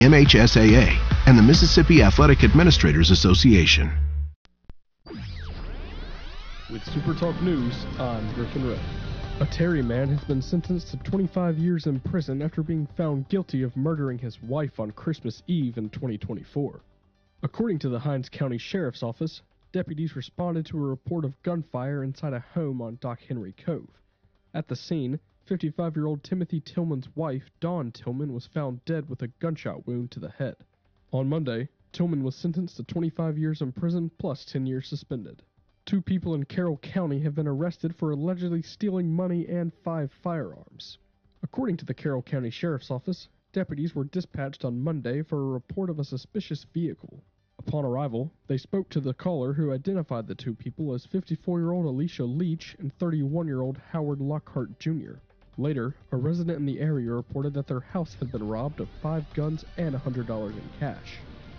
MHSAA, and the Mississippi Athletic Administrators Association. With Super Talk News, I'm Griffin Ray. A Terry man has been sentenced to 25 years in prison after being found guilty of murdering his wife on Christmas Eve in 2024. According to the Hinds County Sheriff's Office, deputies responded to a report of gunfire inside a home on Dock Henry Cove. At the scene, 55-year-old Timothy Tillman's wife, Dawn Tillman, was found dead with a gunshot wound to the head. On Monday, Tillman was sentenced to 25 years in prison plus 10 years suspended. 2 people in Carroll County have been arrested for allegedly stealing money and 5 firearms. According to the Carroll County Sheriff's Office, deputies were dispatched on Monday for a report of a suspicious vehicle. Upon arrival, they spoke to the caller, who identified the 2 people as 54-year-old Alicia Leach and 31-year-old Howard Lockhart Jr. Later, a resident in the area reported that their house had been robbed of 5 guns and $100 in cash.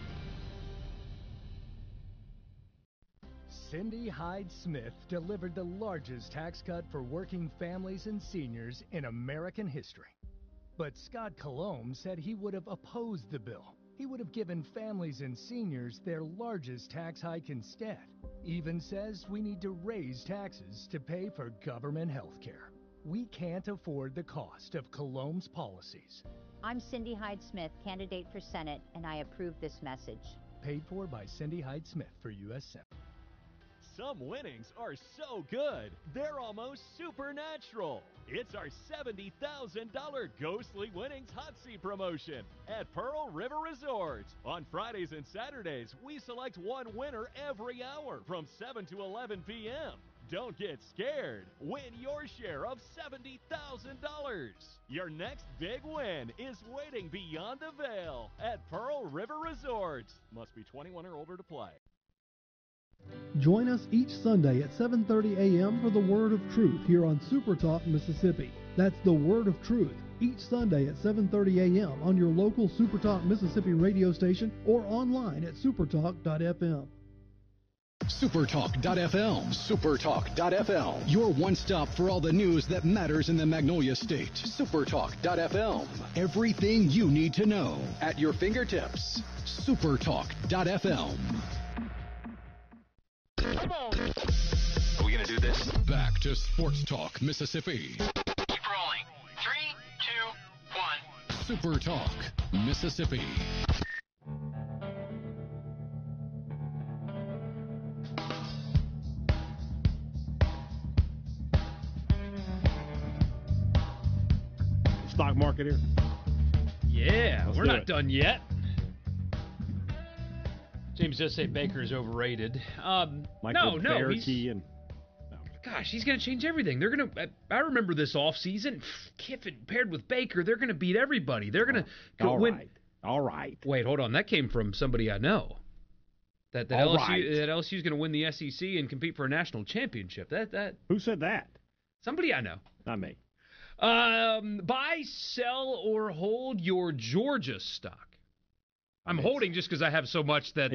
Cindy Hyde-Smith delivered the largest tax cut for working families and seniors in American history. But Scott Colomb said he would have opposed the bill. He would have given families and seniors their largest tax hike instead. Even says we need to raise taxes to pay for government health care. We can't afford the cost of Colomb's policies. I'm Cindy Hyde-Smith, candidate for Senate, and I approve this message. Paid for by Cindy Hyde-Smith for U.S. Senate. Some winnings are so good, they're almost supernatural. It's our $70,000 Ghostly Winnings Hot Seat promotion at Pearl River Resorts. On Fridays and Saturdays, we select one winner every hour from 7 to 11 p.m. Don't get scared. Win your share of $70,000. Your next big win is waiting beyond the veil at Pearl River Resorts. Must be 21 or older to play. Join us each Sunday at 7:30 a.m. for the Word of Truth here on Super Talk Mississippi. That's the Word of Truth, each Sunday at 7:30 a.m. on your local Super Talk Mississippi radio station or online at supertalk.fm. Supertalk.fm. Supertalk.fm. Your one stop for all the news that matters in the Magnolia State. Supertalk.fm. Everything you need to know at your fingertips. Supertalk.fm. Come on. Are we going to do this? Back to Sports Talk, Mississippi. Keep rolling. 3, 2, 1. Super Talk, Mississippi. Stock market here? Yeah, Let's we're do not it. done yet. James does say Baker's overrated. Michael no, Bearkey and gosh, he's going to change everything. They're going to. I remember this offseason. Kiffin paired with Baker, they're going to beat everybody. They're going to win. All right. Wait, hold on. That came from somebody I know. That LSU is going to win the SEC and compete for a national championship. That Who said that? Somebody I know. Not me. Buy, sell, or hold your Georgia stock. I'm holding just because I have so much that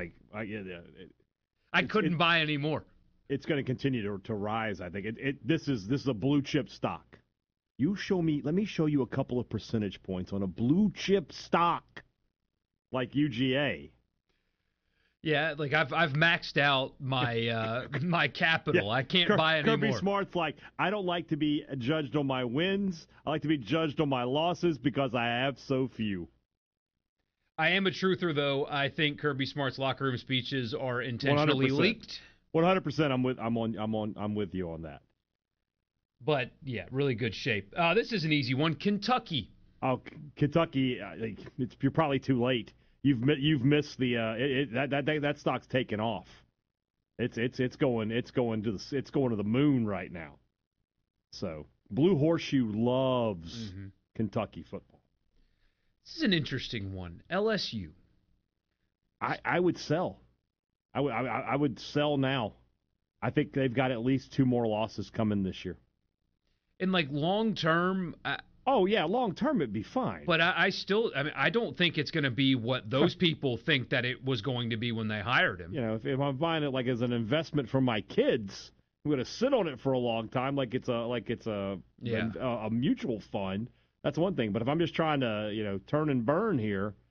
I couldn't buy any more. It's going to continue to rise. I think this is a blue chip stock. Let me show you a couple of percentage points on a blue chip stock like UGA. Yeah, like I've maxed out my my capital. I can't buy any Kirby more. Smart's like, I don't like to be judged on my wins. I like to be judged on my losses because I have so few. I am a truther, though. I think Kirby Smart's locker room speeches are intentionally 100%. leaked. 100%. I'm with you on that. But yeah, really good shape. This is an easy one. Kentucky. Oh, Kentucky! You're probably too late. You've missed the that stock's taken off. It's going to the moon right now. So Blue Horseshoe loves Kentucky football. This is an interesting one. LSU. I would sell. I would sell now. I think they've got at least 2 more losses coming this year. And like long term. Long term it'd be fine. But I don't think it's going to be what those people think that it was going to be when they hired him. You know, if I'm buying it like as an investment for my kids, I'm going to sit on it for a long time, like it's a mutual fund. That's one thing. But if I'm just trying to turn and burn here,